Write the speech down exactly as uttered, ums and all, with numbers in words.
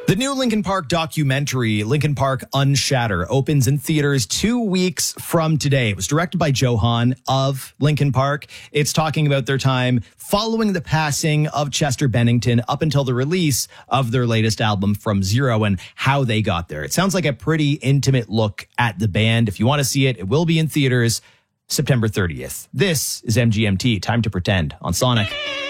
The new Linkin Park documentary, Linkin Park Unshatter, opens in theaters two weeks from today. It was directed by Joe Hahn of Linkin Park. It's talking about their time following the passing of Chester Bennington up until the release of their latest album, From Zero, and how they got there. It sounds like a pretty intimate look at the band. If you want to see it, it will be in theaters September thirtieth. This is M G M T, Time to Pretend on Sonic.